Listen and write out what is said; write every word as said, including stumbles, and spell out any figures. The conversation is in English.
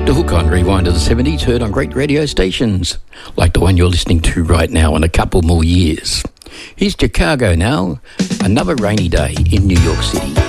The Hook on Rewind of the seventies, heard on great radio stations, like the one you're listening to right now in a couple more years. Here's Chicago now, another rainy day in New York City.